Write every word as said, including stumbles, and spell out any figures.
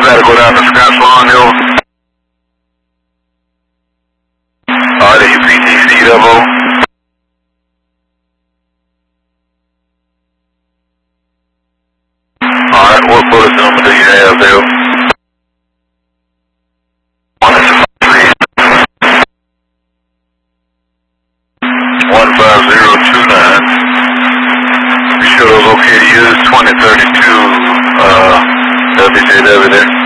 gotta go down to Scotts Lawn Hill. R W P T C double. Alright, what bullet number do you have there? one five zero two nine. Be sure those okay to use twenty thirty-two uh, W J W there.